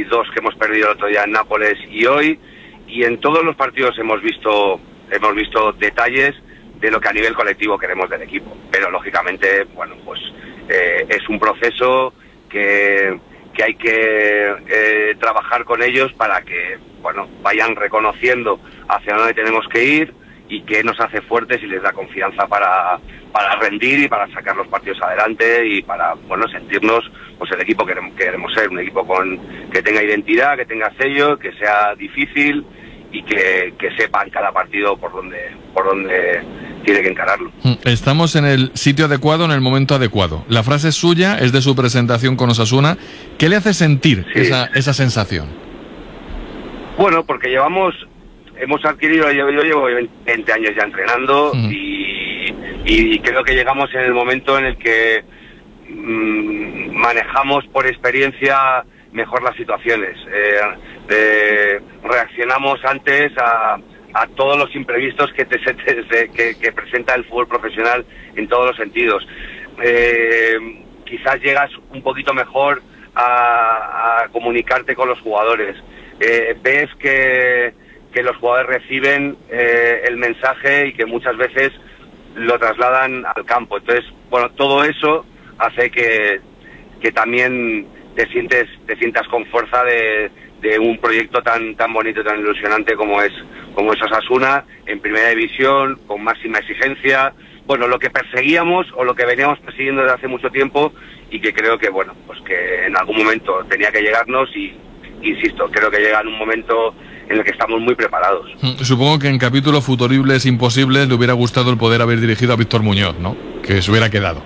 2 que hemos perdido el otro día en Nápoles y hoy, y en todos los partidos hemos visto detalles de lo que a nivel colectivo queremos del equipo, pero lógicamente, bueno, pues es un proceso que hay que trabajar con ellos para que, bueno, vayan reconociendo hacia dónde tenemos que ir y qué nos hace fuertes y les da confianza para rendir y para sacar los partidos adelante y para, bueno, sentirnos pues el equipo que queremos ser, un equipo que tenga identidad, que tenga sello, que sea difícil y que sepa en cada partido por dónde tiene que encararlo. Estamos en el sitio adecuado, en el momento adecuado. La frase es suya, es de su presentación con Osasuna. ¿Qué le hace sentir esa sensación? Bueno, porque hemos adquirido, yo llevo 20 años ya entrenando y creo que llegamos en el momento en el que manejamos por experiencia mejor las situaciones. Reaccionamos antes a todos los imprevistos que presenta el fútbol profesional en todos los sentidos. Quizás llegas un poquito mejor a comunicarte con los jugadores. Ves que los jugadores reciben el mensaje y que muchas veces lo trasladan al campo. Entonces, bueno, todo eso hace que también te sientas con fuerza de un proyecto tan bonito, tan ilusionante como es Osasuna, en primera división, con máxima exigencia. Bueno, lo que perseguíamos o lo que veníamos persiguiendo desde hace mucho tiempo y que creo que, bueno, pues que en algún momento tenía que llegarnos y, insisto, creo que llega en un momento en el que estamos muy preparados. Supongo que en capítulos futuribles imposibles le hubiera gustado el poder haber dirigido a Víctor Muñoz, ¿no? Que se hubiera quedado.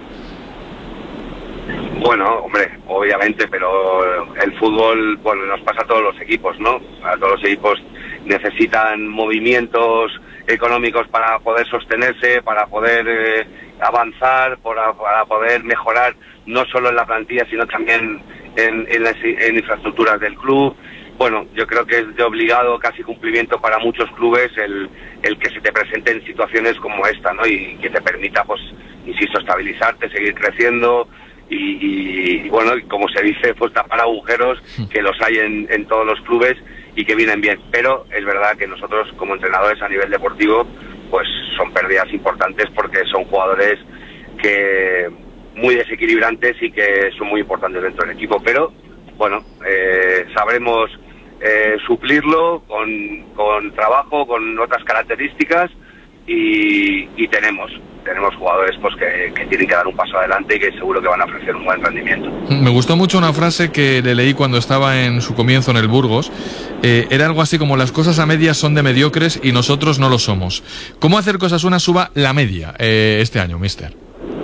Bueno, hombre, obviamente, pero el fútbol, bueno, nos pasa a todos los equipos, ¿no? A todos los equipos necesitan movimientos económicos para poder sostenerse, para poder avanzar, para poder mejorar no solo en la plantilla, sino también en infraestructuras del club. Bueno, yo creo que es de obligado casi cumplimiento para muchos clubes el que se te presenten situaciones como esta, ¿no? Y que te permita, pues, insisto, estabilizarte, seguir creciendo y bueno, como se dice, pues tapar agujeros que los hay en todos los clubes y que vienen bien. Pero es verdad que nosotros como entrenadores a nivel deportivo, pues son pérdidas importantes porque son jugadores que muy desequilibrantes y que son muy importantes dentro del equipo. Pero bueno, sabremos suplirlo con trabajo, con otras características y tenemos jugadores pues que tienen que dar un paso adelante y que seguro que van a ofrecer un buen rendimiento. Me gustó mucho una frase que le leí cuando estaba en su comienzo en el Burgos. Era algo así como: las cosas a medias son de mediocres y nosotros no lo somos. ¿Cómo hacer que Osasuna suba la media este año, mister?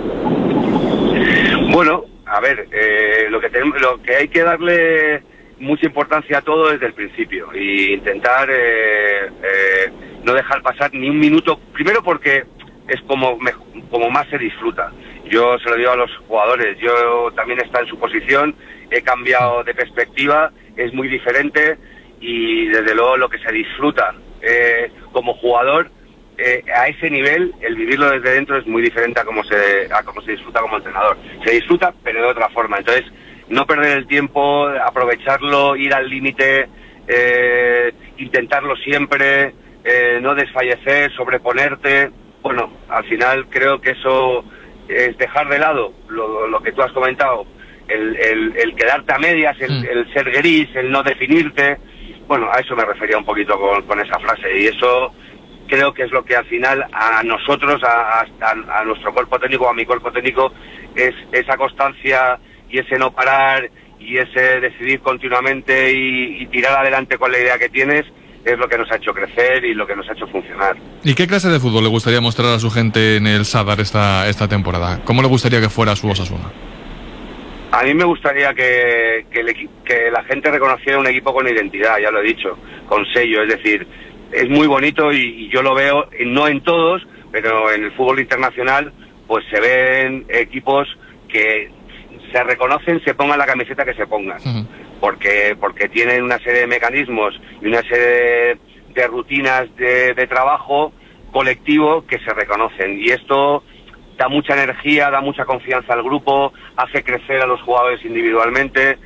Bueno, a ver, lo que hay que darle mucha importancia a todo desde el principio y intentar no dejar pasar ni un minuto, primero porque es como más se disfruta. Yo se lo digo a los jugadores, yo también he estado en su posición, he cambiado de perspectiva, es muy diferente y desde luego lo que se disfruta como jugador a ese nivel, el vivirlo desde dentro es muy diferente a cómo se disfruta como entrenador. Se disfruta pero de otra forma, entonces no perder el tiempo, aprovecharlo, ir al límite, intentarlo siempre, no desfallecer, sobreponerte. Bueno, al final creo que eso es dejar de lado lo que tú has comentado, el quedarte a medias, el ser gris, el no definirte. Bueno, a eso me refería un poquito con esa frase y eso creo que es lo que al final a nosotros, a nuestro cuerpo técnico, a mi cuerpo técnico, es esa constancia y ese no parar y ese decidir continuamente y tirar adelante con la idea que tienes, es lo que nos ha hecho crecer y lo que nos ha hecho funcionar. ¿Y qué clase de fútbol le gustaría mostrar a su gente en el Sadar esta temporada? ¿Cómo le gustaría que fuera su Osasuna? A mí me gustaría que la gente reconociera un equipo con identidad, ya lo he dicho, con sello, es decir, es muy bonito y yo lo veo, no en todos, pero en el fútbol internacional, pues se ven equipos que se reconocen, se pongan la camiseta que se pongan. Porque tienen una serie de mecanismos y una serie de rutinas de trabajo colectivo que se reconocen y esto da mucha energía, da mucha confianza al grupo, hace crecer a los jugadores individualmente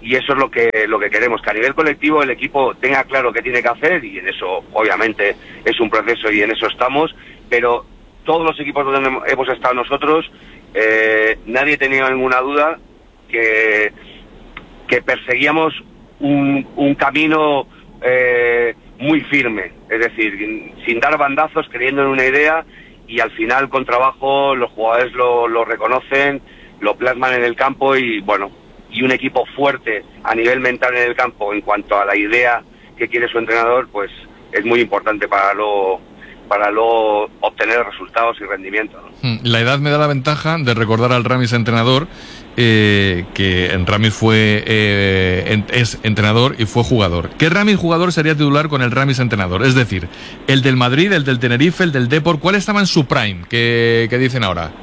y eso es lo que queremos, que a nivel colectivo el equipo tenga claro qué tiene que hacer, y en eso obviamente es un proceso y en eso estamos, pero todos los equipos donde hemos estado nosotros, nadie tenía ninguna duda que perseguíamos un camino muy firme, es decir, sin dar bandazos, creyendo en una idea, y al final con trabajo los jugadores lo reconocen, lo plasman en el campo, y bueno, y un equipo fuerte a nivel mental en el campo en cuanto a la idea que quiere su entrenador, pues es muy importante para luego obtener resultados y rendimiento, ¿no? La edad me da la ventaja de recordar al Ramis entrenador, que en Ramis es entrenador y fue jugador. ¿Qué Ramis jugador sería titular con el Ramis entrenador? Es decir, el del Madrid, el del Tenerife, el del Depor, ¿cuál estaba en su prime? ¿Qué dicen ahora?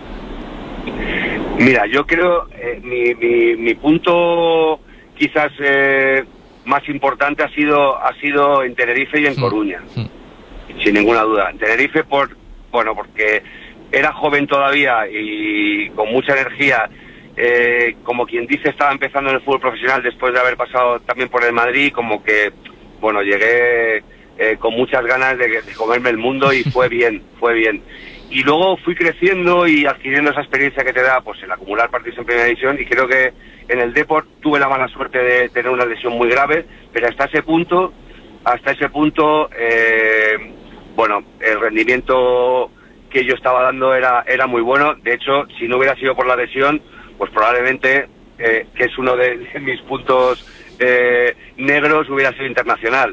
Mira, yo creo, mi punto quizás más importante ha sido en Tenerife y en Coruña, sin ninguna duda. En Tenerife porque era joven todavía y con mucha energía, como quien dice, estaba empezando en el fútbol profesional después de haber pasado también por el Madrid, como que, bueno, llegué con muchas ganas de comerme el mundo, y fue bien. Y luego fui creciendo y adquiriendo esa experiencia que te da pues el acumular partidos en primera división, y creo que en el Depor tuve la mala suerte de tener una lesión muy grave, pero hasta ese punto bueno, el rendimiento que yo estaba dando era muy bueno. De hecho, si no hubiera sido por la lesión, pues probablemente, que es uno de mis puntos negros, hubiera sido internacional.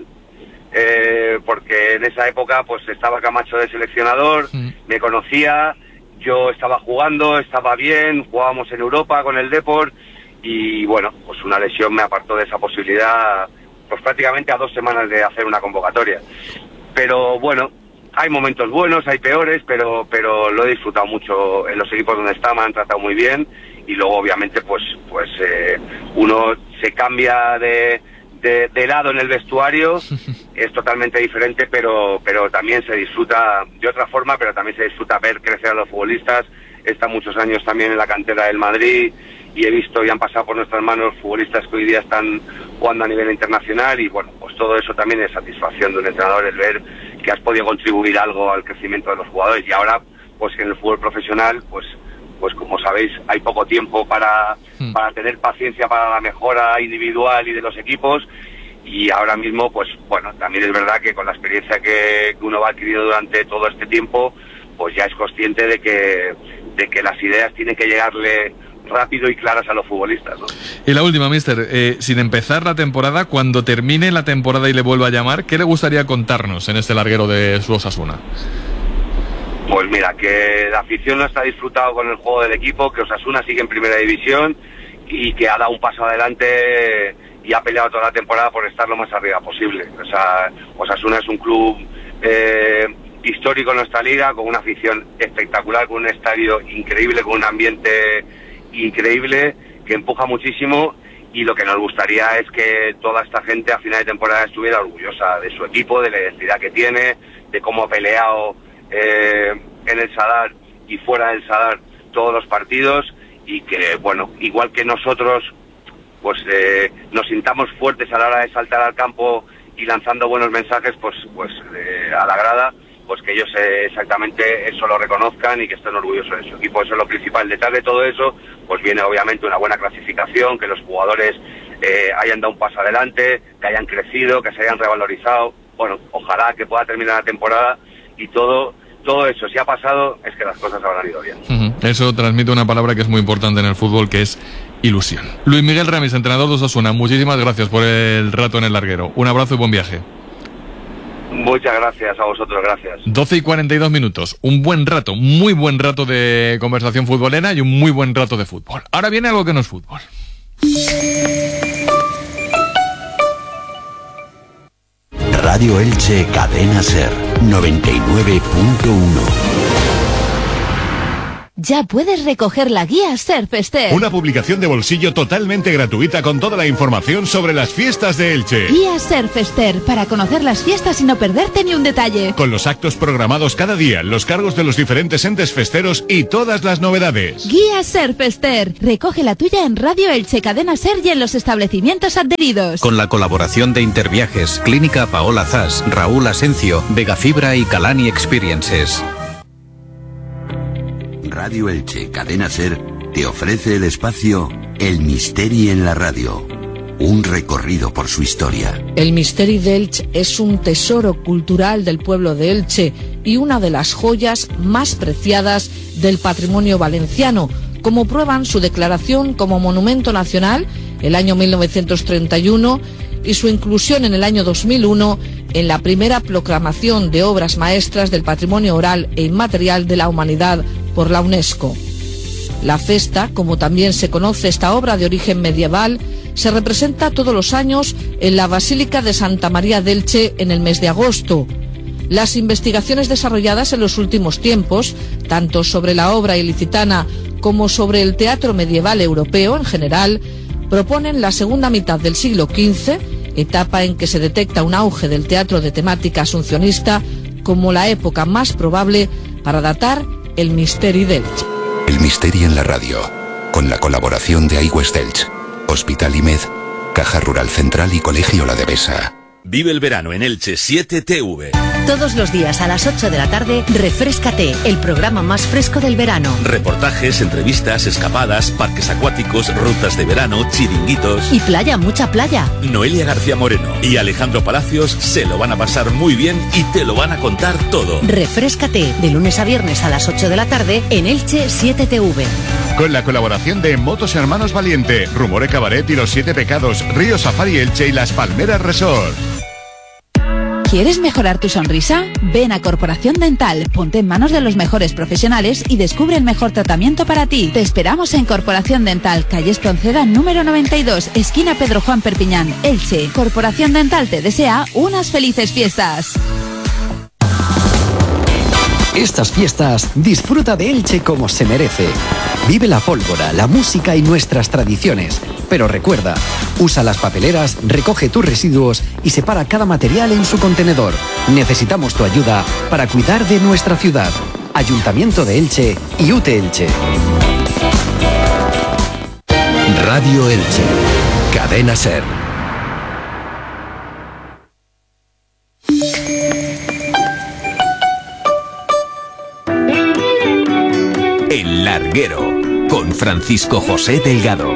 Porque en esa época pues estaba Camacho de seleccionador, me conocía, yo estaba jugando, estaba bien, jugábamos en Europa con el Depor, y bueno, pues una lesión me apartó de esa posibilidad pues prácticamente a 2 semanas de hacer una convocatoria. Pero bueno, hay momentos buenos, hay peores, pero lo he disfrutado mucho en los equipos donde está, me han tratado muy bien, y luego obviamente pues uno se cambia de lado en el vestuario, es totalmente diferente, pero también se disfruta de otra forma, pero también se disfruta ver crecer a los futbolistas. He estado muchos años también en la cantera del Madrid y he visto y han pasado por nuestras manos futbolistas que hoy día están jugando a nivel internacional, y bueno, pues todo eso también es satisfacción de un entrenador, el ver que has podido contribuir algo al crecimiento de los jugadores. Y ahora, pues en el fútbol profesional, pues como sabéis, hay poco tiempo para tener paciencia para la mejora individual y de los equipos, y ahora mismo, pues bueno, también es verdad que con la experiencia que uno va adquiriendo durante todo este tiempo, pues ya es consciente de que las ideas tienen que llegarle rápido y claras a los futbolistas, ¿no? Y la última, mister, sin empezar la temporada, cuando termine la temporada y le vuelva a llamar, ¿qué le gustaría contarnos en este larguero de su Osasuna? Pues mira, que la afición no está disfrutado con el juego del equipo, que Osasuna sigue en primera división y que ha dado un paso adelante y ha peleado toda la temporada por estar lo más arriba posible. O sea, Osasuna es un club histórico en nuestra liga, con una afición espectacular, con un estadio increíble, con un ambiente increíble, que empuja muchísimo, y lo que nos gustaría es que toda esta gente a final de temporada estuviera orgullosa de su equipo, de la identidad que tiene, de cómo ha peleado en el Sadar y fuera del Sadar todos los partidos, y que, bueno, igual que nosotros pues nos sintamos fuertes a la hora de saltar al campo y lanzando buenos mensajes pues a la grada, pues que ellos exactamente eso lo reconozcan y que estén orgullosos de su equipo. Eso es lo principal. Detrás de todo eso pues viene obviamente una buena clasificación, que los jugadores hayan dado un paso adelante, que hayan crecido, que se hayan revalorizado. Bueno, ojalá que pueda terminar la temporada, y todo eso, si ha pasado, es que las cosas habrán ido bien. Eso transmite una palabra que es muy importante en el fútbol, que es ilusión. Luis Miguel Ramis, entrenador de Osasuna, muchísimas gracias por el rato en el larguero. Un abrazo y buen viaje. Muchas gracias a vosotros, gracias. 12:42. Un buen rato, muy buen rato de conversación futbolera y un muy buen rato de fútbol. Ahora viene algo que no es fútbol. Radio Elche, Cadena Ser, 99.1. ya puedes recoger la guía Surfester. Una publicación de bolsillo totalmente gratuita con toda la información sobre las fiestas de Elche. Guía Surfester, para conocer las fiestas y no perderte ni un detalle. Con los actos programados cada día, los cargos de los diferentes entes festeros y todas las novedades. Guía Surfester. Recoge la tuya en Radio Elche, Cadena Ser y en los establecimientos adheridos. Con la colaboración de Interviajes, Clínica Paola Zas, Raúl Asencio, Vegafibra y Calani Experiences. Radio Elche, Cadena Ser, te ofrece el espacio El Misteri en la radio. Un recorrido por su historia. El Misteri d'Elche es un tesoro cultural del pueblo de Elche y una de las joyas más preciadas del patrimonio valenciano, como prueban su declaración como Monumento Nacional el año 1931 y su inclusión en el año 2001 en la primera proclamación de obras maestras del patrimonio oral e inmaterial de la humanidad por la UNESCO. La festa, como también se conoce esta obra de origen medieval, se representa todos los años en la Basílica de Santa María d'Elche en el mes de agosto. Las investigaciones desarrolladas en los últimos tiempos, tanto sobre la obra ilicitana como sobre el teatro medieval europeo en general, proponen la segunda mitad del siglo XV, etapa en que se detecta un auge del teatro de temática asuncionista, como la época más probable para datar el Misteri d'Elche. El Misteri en la radio, con la colaboración de iWest Elche, Hospital IMED, Caja Rural Central y Colegio La Devesa. Vive el verano en Elche 7TV. Todos los días a las 8 de la tarde, Refréscate, el programa más fresco del verano. Reportajes, entrevistas, escapadas, parques acuáticos, rutas de verano, chiringuitos. Y playa, mucha playa. Noelia García Moreno y Alejandro Palacios se lo van a pasar muy bien y te lo van a contar todo. Refréscate, de lunes a viernes a las 8 de la tarde en Elche 7TV. Con la colaboración de Motos Hermanos Valiente, Rumore Cabaret y Los Siete Pecados, Río Safari Elche y Las Palmeras Resort. ¿Quieres mejorar tu sonrisa? Ven a Corporación Dental, ponte en manos de los mejores profesionales y descubre el mejor tratamiento para ti. Te esperamos en Corporación Dental, calle Espronceda número 92, esquina Pedro Juan Perpiñán, Elche. Corporación Dental te desea unas felices fiestas. Estas fiestas, disfruta de Elche como se merece. Vive la pólvora, la música y nuestras tradiciones. Pero recuerda, usa las papeleras, recoge tus residuos y separa cada material en su contenedor. Necesitamos tu ayuda para cuidar de nuestra ciudad. Ayuntamiento de Elche y UTE Elche. Radio Elche, Cadena Ser. El Larguero, con Francisco José Delgado.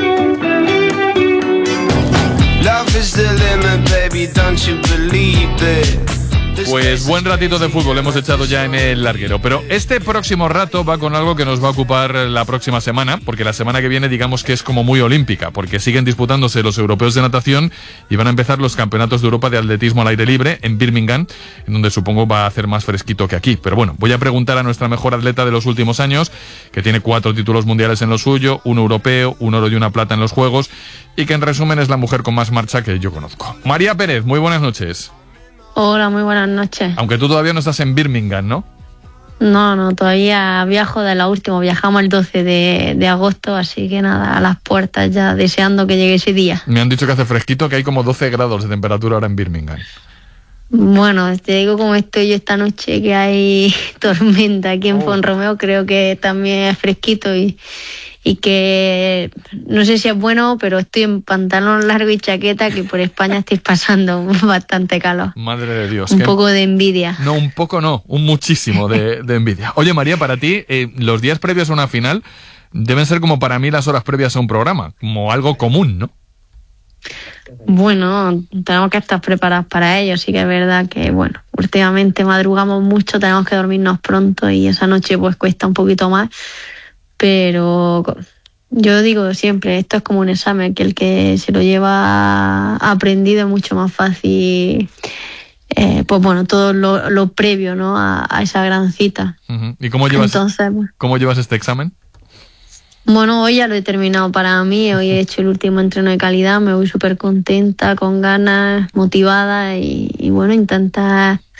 Pues buen ratito de fútbol hemos echado ya en el larguero, pero este próximo rato va con algo que nos va a ocupar la próxima semana, porque la semana que viene digamos que es como muy olímpica, porque siguen disputándose los europeos de natación y van a empezar los campeonatos de Europa de atletismo al aire libre en Birmingham, en donde supongo va a hacer más fresquito que aquí. Pero bueno, voy a preguntar a nuestra mejor atleta de los últimos años, que tiene 4 títulos mundiales en lo suyo, 1 europeo, 1 oro y 1 plata en los Juegos, y que en resumen es la mujer con más marcha que yo conozco. María Pérez, muy buenas noches. Hola, muy buenas noches. Aunque tú todavía no estás en Birmingham, ¿no? No, todavía viajo de la última. Viajamos el 12 de agosto, así que nada, a las puertas ya deseando que llegue ese día. Me han dicho que hace fresquito, que hay como 12 grados de temperatura ahora en Birmingham. Bueno, te digo cómo estoy yo esta noche, que hay tormenta aquí en Fonromeo. Creo que también es fresquito y que no sé si es bueno, pero estoy en pantalón largo y chaqueta, que por España estoy pasando bastante calor. Madre de Dios. Un poco de envidia. No, un poco no, un muchísimo de envidia. Oye, María, para ti, los días previos a una final deben ser como para mí las horas previas a un programa, como algo común, ¿no? Bueno, tenemos que estar preparados para ello. Sí que es verdad que, bueno, últimamente madrugamos mucho, tenemos que dormirnos pronto y esa noche pues cuesta un poquito más. Pero yo digo siempre, esto es como un examen, que el que se lo lleva aprendido es mucho más fácil, pues bueno, todo lo previo, ¿no? a esa gran cita. Uh-huh. ¿Y cómo llevas este examen? Bueno, hoy ya lo he terminado para mí, hoy he hecho el último entreno de calidad, me voy súper contenta, con ganas, motivada y bueno, intentar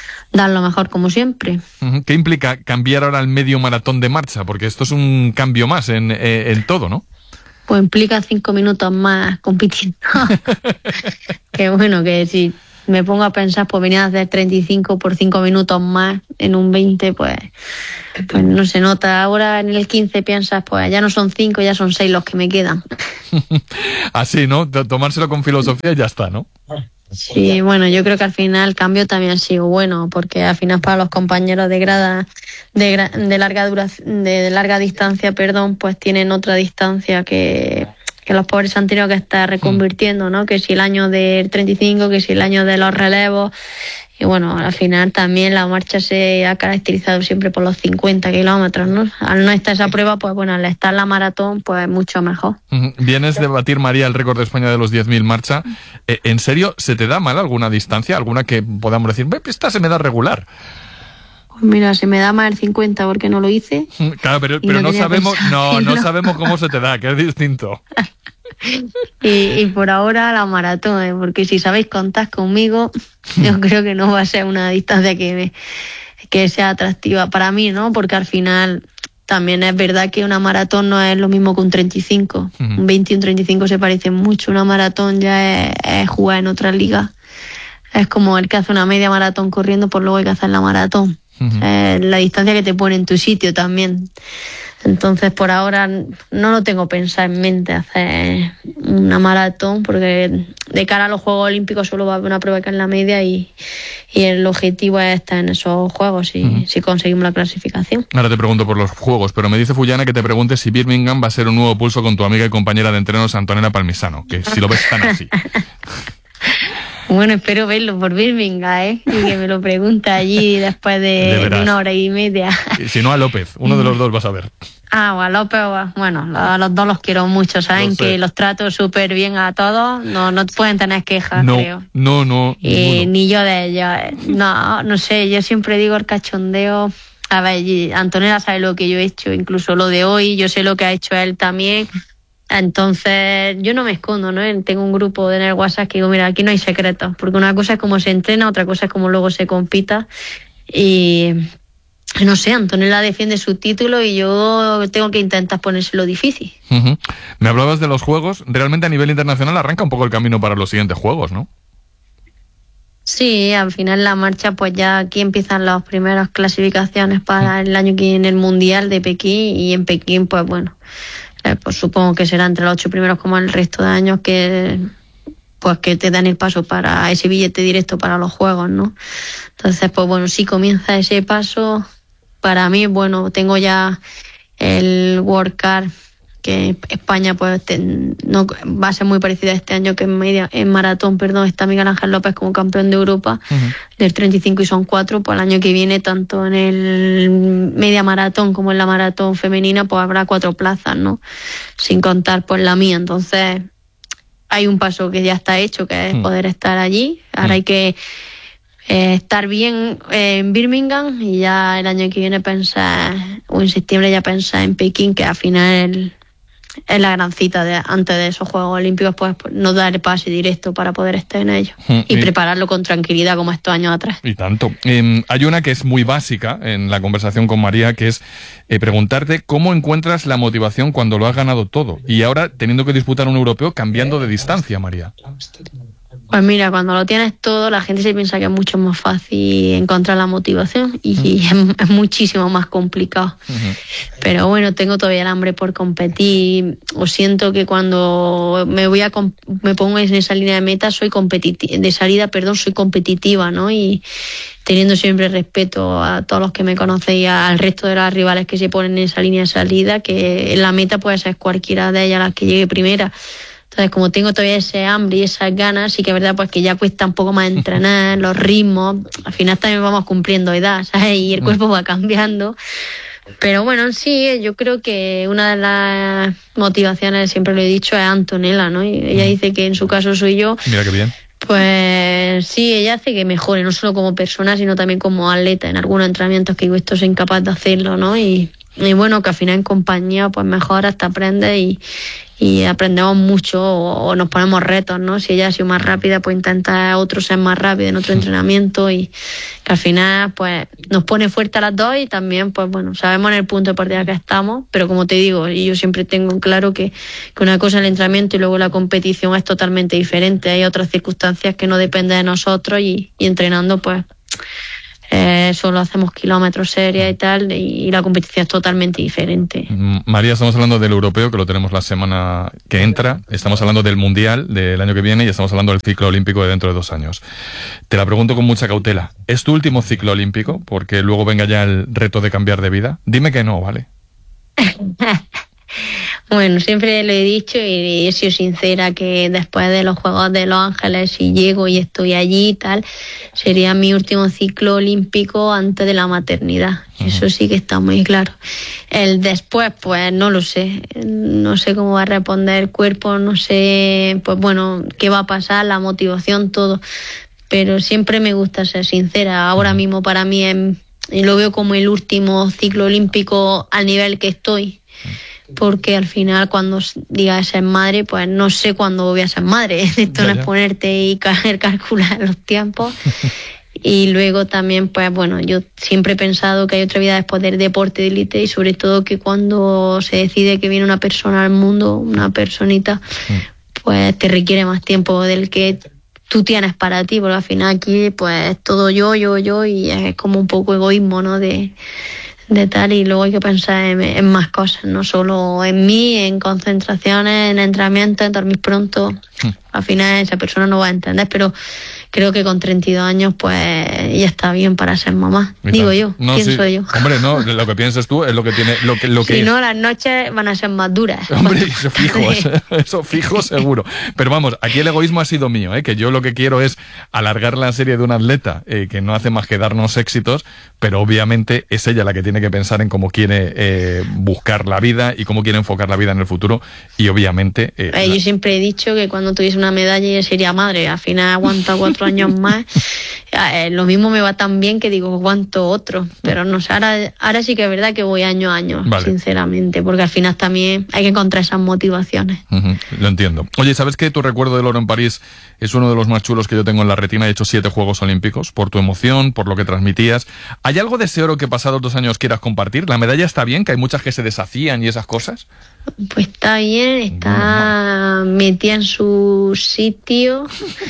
dar lo mejor como siempre. ¿Qué implica cambiar ahora al medio maratón de marcha? Porque esto es un cambio más en todo, ¿no? Pues implica 5 minutos más compitiendo. Que bueno, que si me pongo a pensar, pues venía a hacer 35 por 5 minutos más en un 20, pues no se nota. Ahora en el 15 piensas, pues ya no son 5, ya son 6 los que me quedan. Así, ¿no? Tomárselo con filosofía y ya está, ¿no? Sí, bueno, yo creo que al final el cambio también ha sido bueno, porque al final para los compañeros de larga distancia, pues tienen otra distancia que los pobres han tenido que estar reconvirtiendo, ¿no? Que si el año del 35, que si el año de los relevos. Y bueno, al final también la marcha se ha caracterizado siempre por los 50 kilómetros, ¿no? Al no estar esa prueba, pues bueno, al estar la maratón, pues mucho mejor. Vienes de batir, María, el récord de España de los 10.000 marcha. ¿En serio se te da mal alguna distancia? ¿Alguna que podamos decir, esta se me da regular? Pues mira, se me da mal el 50 porque no lo hice. Claro, pero no sabemos cómo se te da, que es distinto. Y por ahora la maratón, porque si sabéis contar conmigo, yo creo que no va a ser una distancia que sea atractiva para mí, ¿no? Porque al final también es verdad que una maratón no es lo mismo que un 35. Un 20 y un 35 se parecen mucho. Una maratón ya es jugar en otra liga. Es como el que hace una media maratón corriendo, pues luego hay que hacer la maratón. La distancia que te pone en tu sitio también. Entonces por ahora no lo tengo pensado en mente hacer una maratón, porque de cara a los Juegos Olímpicos solo va a haber una prueba que es la media y el objetivo es estar en esos Juegos si conseguimos la clasificación. Ahora te pregunto por los Juegos, pero me dice Fullana que te pregunte si Birmingham va a ser un nuevo pulso con tu amiga y compañera de entrenos Antonella Palmisano, que si lo ves tan así. Bueno, espero verlo por Birmingham, y que me lo pregunte allí después de 1 hora y media. Si no, a López, uno de los dos vas a ver. O a López, bueno, a los dos los quiero mucho, saben que los trato súper bien a todos, no pueden tener quejas, creo. No. Ni yo de ellos. No sé, yo siempre digo el cachondeo. A ver, Antonella sabe lo que yo he hecho, incluso lo de hoy, yo sé lo que ha hecho él también. Entonces, yo no me escondo, ¿no? Tengo un grupo en el WhatsApp que digo, mira, aquí no hay secretos, porque una cosa es cómo se entrena, otra cosa es cómo luego se compita. Y no sé, Antonella defiende su título y yo tengo que intentar ponérselo difícil. Me hablabas de los Juegos. Realmente a nivel internacional arranca un poco el camino para los siguientes Juegos, ¿no? Sí, al final la marcha, pues ya aquí empiezan las primeras clasificaciones para el año que viene el Mundial de Pekín, y en Pekín, pues bueno, pues supongo que será entre los 8 primeros como el resto de años que te dan el paso para ese billete directo para los Juegos, ¿no? Entonces, pues bueno, si comienza ese paso, para mí, bueno, tengo ya el World Cup, que España pues no va a ser muy parecida este año, que en maratón, está Miguel Ángel López como campeón de Europa del 35 y son 4, pues el año que viene tanto en el media maratón como en la maratón femenina pues habrá 4 plazas, ¿no? Sin contar pues la mía. Entonces hay un paso que ya está hecho, que es poder estar allí. Ahora hay que estar bien en Birmingham y ya el año que viene pensar, o en septiembre ya pensar en Pekín, que al final es la gran cita antes de esos Juegos Olímpicos, pues no dar el pase directo para poder estar en ellos y prepararlo con tranquilidad como estos años atrás. Y tanto. Hay una que es muy básica en la conversación con María, que es preguntarte cómo encuentras la motivación cuando lo has ganado todo y ahora teniendo que disputar un europeo cambiando de distancia, María. Pues mira, cuando lo tienes todo, la gente se piensa que es mucho más fácil encontrar la motivación y es muchísimo más complicado. Pero bueno, tengo todavía el hambre por competir. O siento que cuando me pongo en esa línea de meta, soy competitiva, ¿no? Y teniendo siempre respeto a todos los que me conocen y al resto de las rivales que se ponen en esa línea de salida, que la meta puede ser cualquiera de ellas las que llegue primera. Entonces, como tengo todavía ese hambre y esas ganas, sí que es verdad pues que ya cuesta un poco más entrenar, los ritmos, al final también vamos cumpliendo edad, ¿sabes? Y el cuerpo va cambiando. Pero bueno, sí, yo creo que una de las motivaciones, siempre lo he dicho, es Antonella, ¿no? Y ella dice que en su caso soy yo. Mira qué bien. Pues sí, ella hace que mejore, no solo como persona, sino también como atleta. En algunos entrenamientos que digo, esto es incapaz de hacerlo, ¿no? Y bueno, que al final en compañía pues mejor hasta aprendes y aprendemos mucho o nos ponemos retos, ¿no? Si ella ha sido más rápida, pues intenta otro ser más rápido en otro entrenamiento y que al final pues nos pone fuerte a las dos y también pues bueno, sabemos en el punto de partida que estamos, pero como te digo, y yo siempre tengo claro que una cosa es el entrenamiento y luego la competición es totalmente diferente, hay otras circunstancias que no dependen de nosotros y entrenando pues solo hacemos kilómetros series y tal, y la competición es totalmente diferente. María, estamos hablando del europeo, que lo tenemos la semana que entra, estamos hablando del mundial del año que viene y estamos hablando del ciclo olímpico de dentro de 2 años. Te la pregunto con mucha cautela, ¿es tu último ciclo olímpico? Porque luego venga ya el reto de cambiar de vida. Dime que no, ¿vale? Bueno, siempre lo he dicho y he sido sincera que después de los Juegos de Los Ángeles, si llego y estoy allí y tal, sería mi último ciclo olímpico antes de la maternidad. Eso sí que está muy claro. El después, pues no lo sé. No sé cómo va a responder el cuerpo, no sé, pues bueno, qué va a pasar, la motivación, todo. Pero siempre me gusta ser sincera. Ahora mismo para mí lo veo como el último ciclo olímpico al nivel que estoy. Porque al final cuando diga ser madre, pues no sé cuándo voy a ser madre. Esto no es ponerte y calcular los tiempos. Y luego también, pues bueno, yo siempre he pensado que hay otra vida después del deporte de élite y sobre todo que cuando se decide que viene una persona al mundo, una personita, pues te requiere más tiempo del que tú tienes para ti, porque al final aquí pues todo yo y es como un poco egoísmo, ¿no? De tal, y luego hay que pensar en más cosas, no solo en mí, en concentraciones, en entrenamiento, en dormir pronto. Al final esa persona no va a entender, pero creo que con 32 años pues ya está bien para ser mamá. Digo yo, no, pienso yo. Hombre, no, lo que piensas tú es lo que tiene, lo que si no, las noches van a ser más duras. Hombre, eso fijo seguro. Pero vamos, aquí el egoísmo ha sido mío, que yo lo que quiero es alargar la serie de un atleta que no hace más que darnos éxitos, pero obviamente es ella la que tiene que pensar en cómo quiere buscar la vida y cómo quiere enfocar la vida en el futuro y obviamente... yo siempre he dicho que cuando tuviese una medalla ella sería madre, al final aguanta 4 años más. Lo mismo me va tan bien que digo aguanto otro, pero no sé, ahora sí que es verdad que voy año a año, vale, sinceramente, porque al final también hay que encontrar esas motivaciones. Lo entiendo. Oye, ¿sabes que tu recuerdo del oro en París es uno de los más chulos que yo tengo en la retina? He hecho 7 Juegos Olímpicos, por tu emoción, por lo que transmitías. ¿Hay algo de ese oro que pasados 2 años quieras compartir? ¿La medalla está bien, que hay muchas que se deshacían y esas cosas? Pues está bien, está metida en su sitio.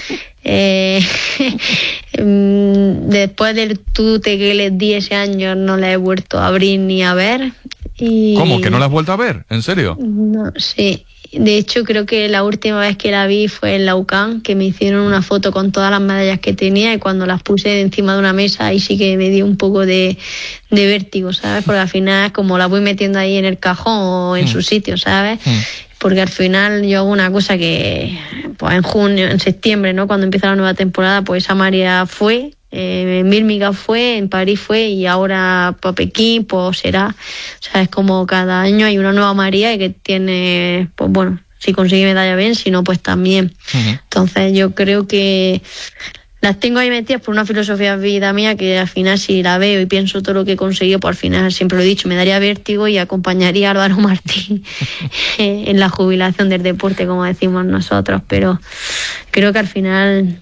Después del tute que les di ese año no la he vuelto a abrir ni a ver. ¿Cómo? ¿Que no la has vuelto a ver? ¿En serio? No, sí. De hecho, creo que la última vez que la vi fue en la UCAM, que me hicieron una foto con todas las medallas que tenía y cuando las puse encima de una mesa ahí sí que me dio un poco de vértigo, ¿sabes? Porque al final como la voy metiendo ahí en el cajón o en su sitio, ¿sabes? Porque al final yo hago una cosa que pues en junio, en septiembre, ¿no? Cuando empieza la nueva temporada, pues esa María fue, en Birmingham fue, en París fue y ahora para Pekín pues será. O sea, es como cada año hay una nueva María y que tiene, pues bueno, si consigue medalla bien, si no pues también. Entonces yo creo que las tengo ahí metidas por una filosofía de vida mía que al final si la veo y pienso todo lo que he conseguido, pues al final siempre lo he dicho, me daría vértigo y acompañaría a Álvaro Martín en la jubilación del deporte, como decimos nosotros, pero creo que al final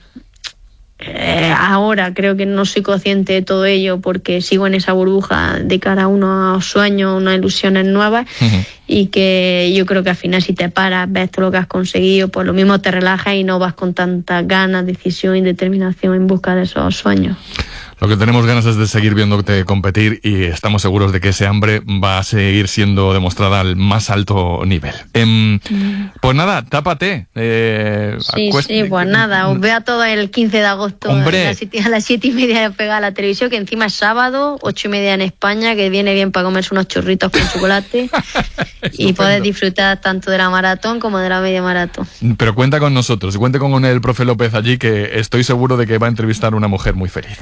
ahora creo que no soy consciente de todo ello porque sigo en esa burbuja de cara a unos sueños, unas ilusiones nuevas y que yo creo que al final si te paras, ves todo lo que has conseguido, pues lo mismo te relajas y no vas con tantas ganas, decisión y determinación en busca de esos sueños. Lo que tenemos ganas es de seguir viéndote competir y estamos seguros de que ese hambre va a seguir siendo demostrada al más alto nivel. Pues nada, tápate. Sí, pues nada, os veo a todos el 15 de agosto. Hombre. A las 7:30 pegada a la televisión, que encima es sábado, 8:30 en España, que viene bien para comerse unos churritos con chocolate y poder disfrutar tanto de la maratón como de la media maratón. Pero cuenta con nosotros, cuente con el profe López allí, que estoy seguro de que va a entrevistar a una mujer muy feliz.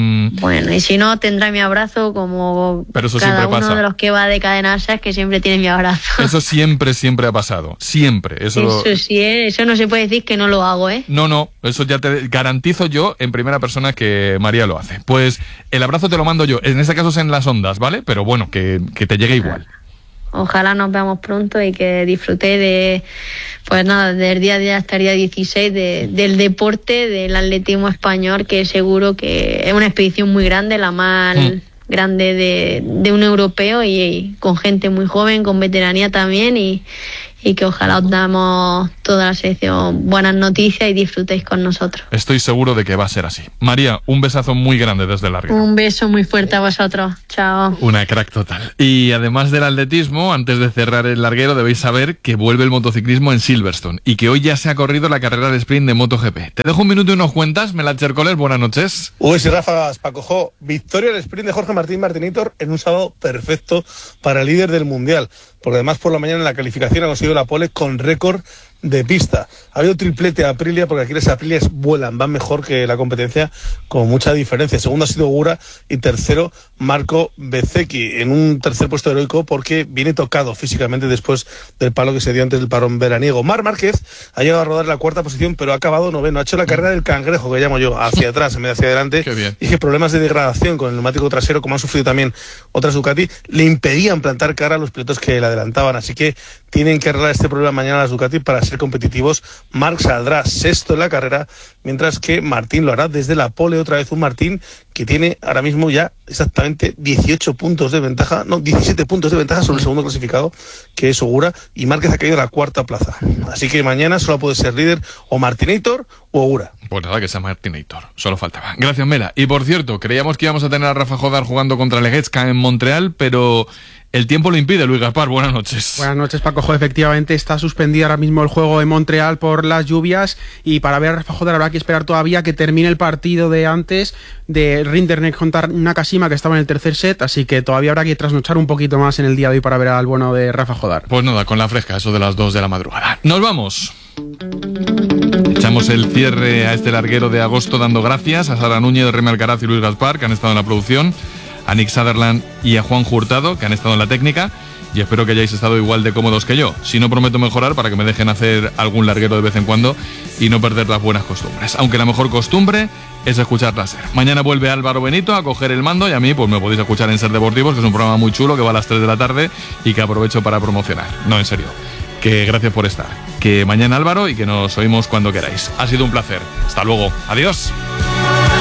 Bueno, y si no, tendrá mi abrazo como pero eso cada siempre uno pasa. de los que va de Cadena SER, que siempre tiene mi abrazo. Eso siempre ha pasado. Siempre. Eso sí, eso no se puede decir que no lo hago, ¿eh? No, eso ya te garantizo yo en primera persona que María lo hace. Pues el abrazo te lo mando yo, en este caso es en las ondas, ¿vale? Pero bueno, que te llegue igual. Ojalá nos veamos pronto y que disfrutéis de, pues nada, del día a día hasta el día 16 del deporte, del atletismo español, que seguro que es una expedición muy grande, la más grande de un europeo y con gente muy joven, con veteranía también y que ojalá os damos toda la selección buenas noticias y disfrutéis con nosotros. Estoy seguro de que va a ser así. María, un besazo muy grande desde el larguero. Un beso muy fuerte a vosotros. Chao. Una crack total. Y además del atletismo, antes de cerrar el larguero, debéis saber que vuelve el motociclismo en Silverstone y que hoy ya se ha corrido la carrera de sprint de MotoGP. Te dejo un minuto y nos cuentas, Melache Hércoles, buenas noches. Uy, sí, Ráfagas, Paco, victoria del sprint de Jorge Martín-Martinitor en un sábado perfecto para el líder del Mundial, porque además por la mañana en la calificación ha conseguido la pole con récord de pista. Ha habido triplete a Aprilia, porque aquí las Aprilias vuelan, van mejor que la competencia con mucha diferencia. Segundo ha sido Ogura y tercero Marco Bezzecchi, en un tercer puesto heroico porque viene tocado físicamente después del palo que se dio antes del parón veraniego. Marc Márquez ha llegado a rodar la cuarta posición, pero ha acabado noveno. Ha hecho la carrera del cangrejo, que llamo yo, hacia atrás en vez de hacia adelante. Qué bien. Y que problemas de degradación con el neumático trasero, como han sufrido también otras Ducati, le impedían plantar cara a los pilotos que le adelantaban. Así que tienen que arreglar este problema mañana las Ducati para ser competitivos. Marc saldrá sexto en la carrera, mientras que Martín lo hará desde la pole, otra vez un Martín que tiene ahora mismo ya exactamente 18 puntos de ventaja, no, 17 puntos de ventaja sobre el segundo clasificado, que es Ogura, y Márquez ha caído a la cuarta plaza. Así que mañana solo puede ser líder o Martinator o Ogura. Pues nada, que sea Martinator, solo faltaba. Gracias, Mela. Y por cierto, creíamos que íbamos a tener a Rafa Jodar jugando contra Legetska en Montreal, pero el tiempo lo impide. Luis Gaspar, buenas noches. Buenas noches, Paco. Efectivamente está suspendido ahora mismo el juego en Montreal por las lluvias, y para ver a Rafa Jodar habrá que esperar todavía que termine el partido de antes de Rinderknecht contra Nakashima, que estaba en el tercer set, así que todavía habrá que trasnochar un poquito más en el día de hoy para ver al bueno de Rafa Jodar. Pues nada, con la fresca, eso de las 2 de la madrugada. ¡Nos vamos! Echamos el cierre a este larguero de agosto dando gracias a Sara Núñez, Remy Alcaraz y Luis Gaspar, que han estado en la producción, a Nick Sutherland y a Juan Hurtado, que han estado en la técnica, y espero que hayáis estado igual de cómodos que yo. Si no, prometo mejorar para que me dejen hacer algún larguero de vez en cuando y no perder las buenas costumbres, aunque la mejor costumbre es escuchar la SER. Mañana vuelve Álvaro Benito a coger el mando, y a mí pues me podéis escuchar en SER Deportivos, que es un programa muy chulo que va a las 3 de la tarde y que aprovecho para promocionar. No, en serio, que gracias por estar, que mañana Álvaro, y que nos oímos cuando queráis. Ha sido un placer. Hasta luego. Adiós.